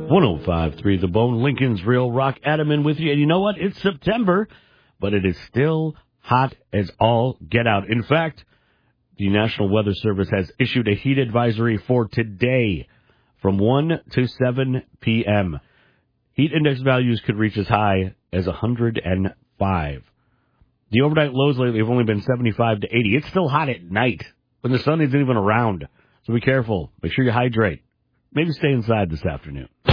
105.3 The Bone, Lincoln's Real Rock. Adam in with you. And you know what? It's September, but it is still hot as all get out. In fact, the National Weather Service has issued a heat advisory for today from 1 to 7 p.m. Heat index values could reach as high as 105. The overnight lows lately have only been 75 to 80. It's still hot at night when the sun isn't even around. So be careful. Make sure you hydrate. Maybe stay inside this afternoon.